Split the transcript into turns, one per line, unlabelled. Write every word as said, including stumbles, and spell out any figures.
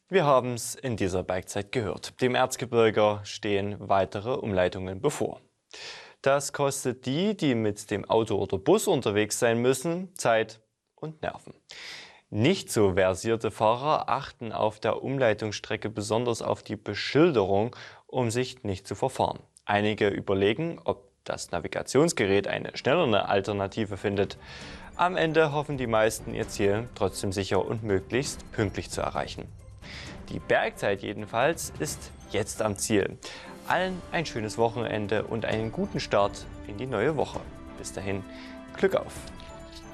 Wir haben es in dieser Bikezeit gehört. Dem Erzgebirger stehen weitere Umleitungen bevor. Das kostet die, die mit dem Auto oder Bus unterwegs sein müssen, Zeit und Nerven. Nicht so versierte Fahrer achten auf der Umleitungsstrecke besonders auf die Beschilderung, um sich nicht zu verfahren. Einige überlegen, ob das Navigationsgerät eine schnellere Alternative findet. Am Ende hoffen die meisten, ihr Ziel trotzdem sicher und möglichst pünktlich zu erreichen. Die Bergzeit jedenfalls ist jetzt am Ziel. Allen ein schönes Wochenende und einen guten Start in die neue Woche. Bis dahin, Glück auf!